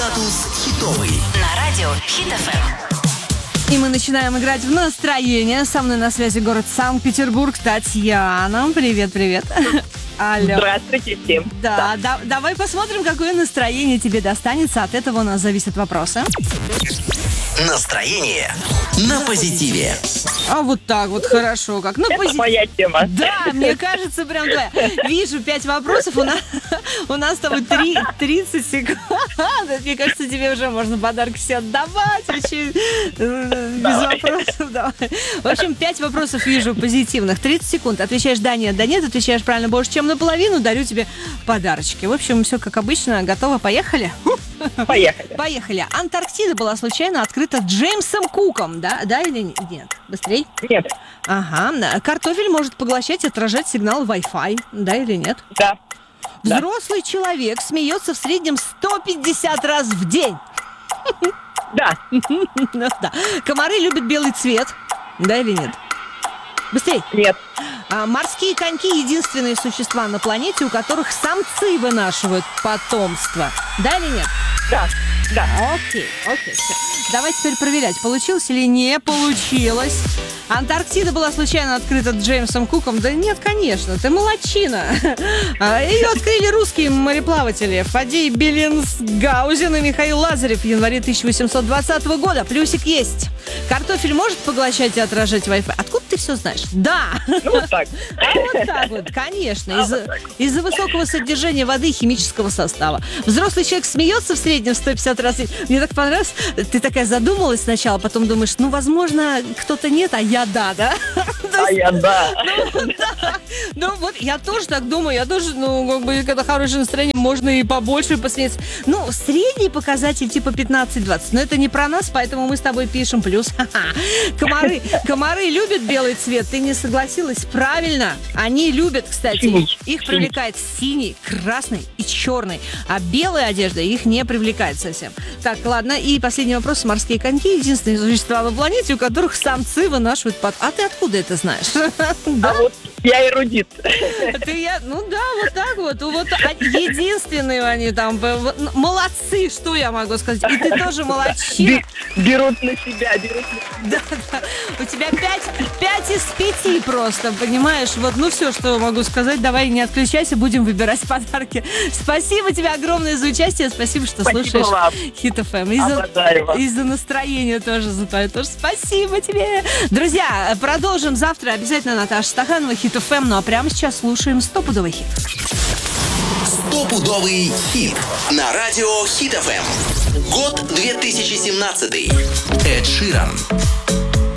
Статус хитовый. На радио Хит FM. И мы начинаем играть в настроение. Со мной на связи город Санкт-Петербург. Татьяна. Привет. Алло. Здравствуйте всем. Да. Давай посмотрим, какое настроение тебе достанется. От этого у нас зависят вопросы. Настроение на позитиве. А вот так вот, хорошо. Как на Это моя тема. Да, мне кажется, прям твоя. Вижу 5 вопросов, у нас с тобой 30 секунд. Мне кажется, тебе уже можно подарки все отдавать. Вообще, без вопросов. Давай. В общем, 5 вопросов вижу позитивных. 30 секунд. Отвечаешь да, нет, отвечаешь правильно больше, чем наполовину, дарю тебе подарочки. В общем, все как обычно. Готово? Поехали? Поехали. Антарктида была случайно открыта Джеймсом Куком, да или нет? Быстрей? Нет. Ага. Картофель может поглощать и отражать сигнал Wi-Fi, да или нет? Да. Взрослый человек смеется в среднем 150 раз в день. Да. Да. Комары любят белый цвет, да или нет? Быстрей. Нет. Морские коньки — единственные существа на планете, у которых самцы вынашивают потомство. Да или нет? Да. Окей, все. Давай теперь проверять, получилось или не получилось. Антарктида была случайно открыта Джеймсом Куком? Да нет, конечно, ты молодчина. Ее открыли русские мореплаватели Фадей Беллинсгаузен и Михаил Лазарев в январе 1820 года. Плюсик есть. Картофель может поглощать и отражать Wi-Fi? Откуда ты все знаешь? Да. Вот так. Вот так вот, конечно. Из-за высокого содержания воды и химического состава. Взрослый человек смеется в среднем 150 раз. Мне так понравилось. Ты такая задумалась сначала, потом думаешь, возможно, кто-то нет, а я да. А я да. Ну вот, я тоже так думаю. Я тоже, когда хорошее настроение, можно и побольше посмеяться. Средний показатель типа 15-20. Но это не про нас, поэтому мы с тобой пишем плюс. Комары любят белый цвет. Ты не согласилась? Правильно. Они любят, кстати. Их привлекает синий, красный и черный. А белая одежда их не привлекает совсем. Так, ладно. И последний вопрос. Морские коньки — единственные существа на планете, у которых самцы вынашивают А ты откуда это знаешь? А вот я эрудит. Вот так вот. Вот единственные они там. Молодцы, что я могу сказать. И ты тоже молодчина. Берут на себя. Да. У тебя 5 из 5 просто, понимаешь? Все, что могу сказать. Давай не отключайся, будем выбирать подарки. Спасибо тебе огромное за участие. Спасибо, что слушаешь Хит FM. И за настроение тоже, за твое тоже. Спасибо тебе. Друзья, продолжим завтра. Обязательно Наташа Стаханова, Хит FM. А прямо сейчас слушаем стопудовый хит. Стопудовый хит на радио Хит FM. Год 2017. Эд Ширан.